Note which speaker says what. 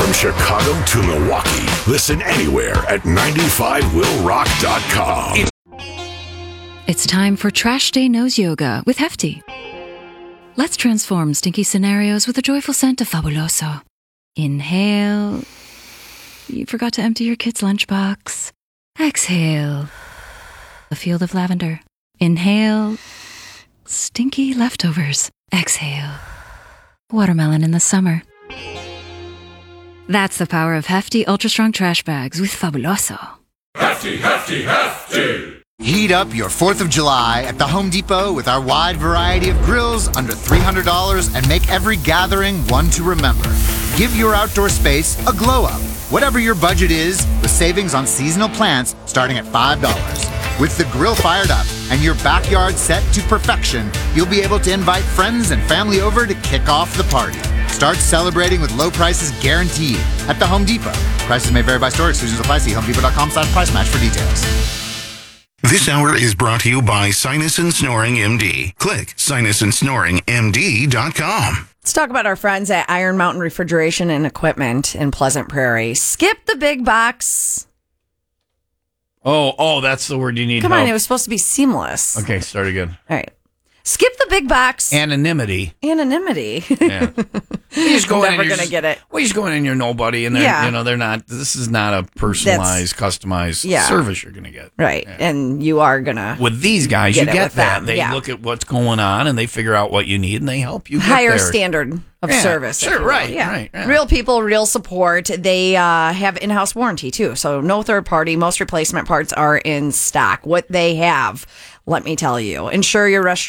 Speaker 1: From Chicago to Milwaukee, listen anywhere at 95willrock.com.
Speaker 2: It's time for Trash Day Nose Yoga with Hefty. Let's transform stinky scenarios with a joyful scent of Fabuloso. Inhale. You forgot to empty your kid's lunchbox. Exhale. A field of lavender. Inhale. Stinky leftovers. Exhale. Watermelon in the summer. That's the power of Hefty Ultra Strong Trash Bags with Fabuloso.
Speaker 3: Hefty, hefty, hefty!
Speaker 4: Heat up your 4th of July at the Home Depot with our wide variety of grills under $300 and make every gathering one to remember. Give your outdoor space a glow up. Whatever your budget is, with savings on seasonal plants starting at $5. With the grill fired up and your backyard set to perfection, you'll be able to invite friends and family over to kick off the party. Start celebrating with low prices guaranteed at the Home Depot. Prices may vary by store. Exclusions apply. See HomeDepot.com/price match for details.
Speaker 5: This hour is brought to you by Sinus and Snoring MD. Click sinusandSnoringMD.com.
Speaker 6: Let's talk about our friends at Iron Mountain Refrigeration and Equipment in Pleasant Prairie. Skip the big box.
Speaker 7: Oh, that's the word you need.
Speaker 6: Come on, it was supposed to be seamless.
Speaker 7: Okay, start again.
Speaker 6: All right. Skip the big box.
Speaker 7: Anonymity.
Speaker 6: Yeah.
Speaker 7: You just go
Speaker 6: Never going to get it.
Speaker 7: Well, you just go in and you're nobody, and they're not. This is not a personalized, customized service you're going to get.
Speaker 6: Right, yeah. And you are going to.
Speaker 7: With these guys, you get that.
Speaker 6: Them.
Speaker 7: They look at what's going on, and they figure out what you need, and they help you.
Speaker 6: Higher standard of service.
Speaker 7: Sure, right.
Speaker 6: Real people, real support. They have in-house warranty too, so no third party. Most replacement parts are in stock. What they have, let me tell you, ensure your restaurant